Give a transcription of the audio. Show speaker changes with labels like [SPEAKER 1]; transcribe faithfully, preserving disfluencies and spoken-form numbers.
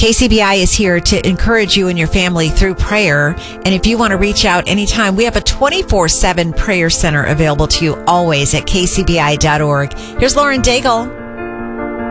[SPEAKER 1] K C B I is here to encourage you and your family through prayer. And if you want to reach out anytime, we have a twenty-four seven prayer center available to you always at k c b i dot org. Here's Lauren Daigle.